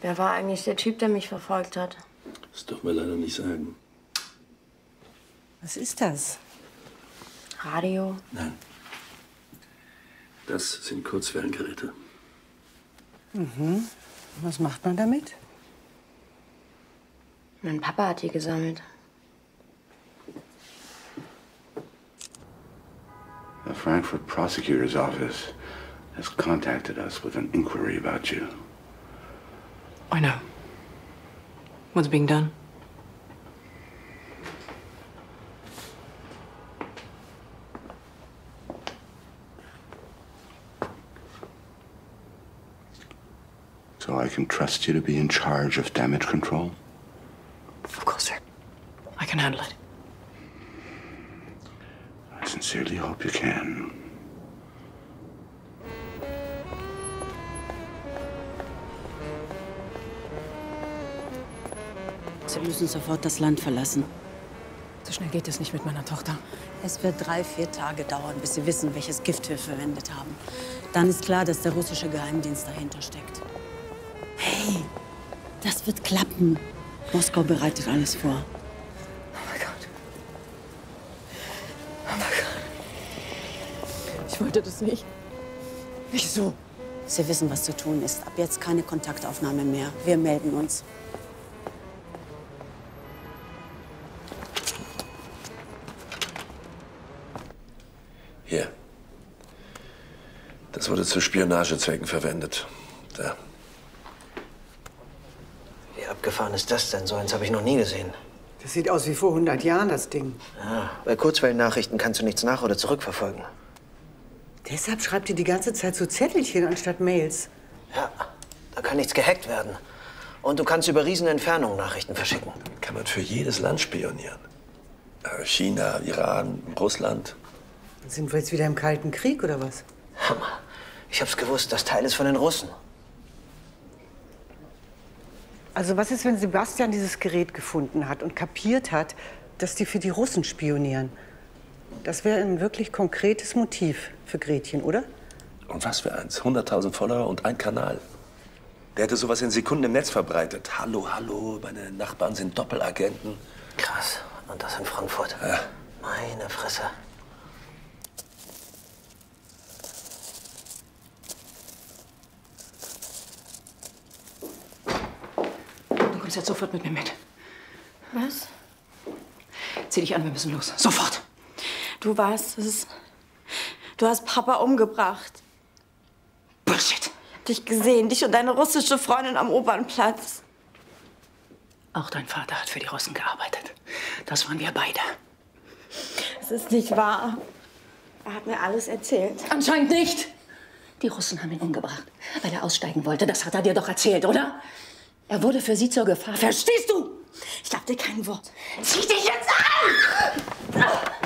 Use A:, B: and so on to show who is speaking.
A: Wer war eigentlich der Typ, der mich verfolgt hat?
B: Das dürfen wir leider nicht sagen.
C: Was ist das?
A: Radio?
B: Nein. Das sind Kurzwellengeräte.
C: Mhm. Was macht man damit?
A: Mein Papa hat die gesammelt.
D: The Frankfurt prosecutor's office has contacted us with an inquiry about you.
E: I know. What's being done?
D: So I can trust you to be in charge of damage control?
E: Of course, sir. I can handle it.
D: I sincerely hope you can.
C: Sie müssen sofort das Land verlassen.
E: So schnell geht es nicht mit meiner Tochter.
C: Es wird 3, 4 Tage dauern, bis Sie wissen, welches Gift wir verwendet haben. Dann ist klar, dass der russische Geheimdienst dahinter steckt. Hey, das wird klappen. Moskau bereitet alles vor.
E: Oh mein Gott. Oh mein Gott. Ich wollte das nicht. Wieso?
C: Sie wissen, was zu tun ist. Ab jetzt keine Kontaktaufnahme mehr. Wir melden uns.
B: Hier. Das wurde zu Spionagezwecken verwendet. Da.
F: Wie abgefahren ist das denn? So eins habe ich noch nie gesehen.
G: Das sieht aus wie vor 100 Jahren, das Ding.
F: Ja, bei Kurzwellennachrichten kannst du nichts nach- oder zurückverfolgen.
G: Deshalb schreibt ihr die ganze Zeit so Zettelchen anstatt Mails.
F: Ja, da kann nichts gehackt werden. Und du kannst über riesen Entfernungen Nachrichten verschicken.
B: Kann man für jedes Land spionieren. China, Iran, Russland.
G: Sind wir jetzt wieder im Kalten Krieg, oder was?
F: Hammer. Ich hab's gewusst, das Teil ist von den Russen.
G: Also was ist, wenn Sebastian dieses Gerät gefunden hat und kapiert hat, dass die für die Russen spionieren? Das wäre ein wirklich konkretes Motiv für Gretchen, oder?
B: Und was für eins? 100.000 Follower und ein Kanal. Der hätte sowas in Sekunden im Netz verbreitet. Hallo, hallo, meine Nachbarn sind Doppelagenten.
F: Krass. Und das in Frankfurt.
B: Ja.
F: Meine Fresse.
E: Du kommst jetzt sofort mit mir mit.
A: Was?
E: Zieh dich an, wir müssen los. Sofort!
A: Du weißt es. Du hast Papa umgebracht.
E: Bullshit!
A: Ich hab dich gesehen, dich und deine russische Freundin am Opernplatz.
E: Auch dein Vater hat für die Russen gearbeitet. Das waren wir beide.
A: Es ist nicht wahr. Er hat mir alles erzählt.
E: Anscheinend nicht! Die Russen haben ihn umgebracht, weil er aussteigen wollte. Das hat er dir doch erzählt, oder? Er wurde für sie zur Gefahr. Verstehst du?
A: Ich glaub dir kein Wort.
E: Zieh dich jetzt an!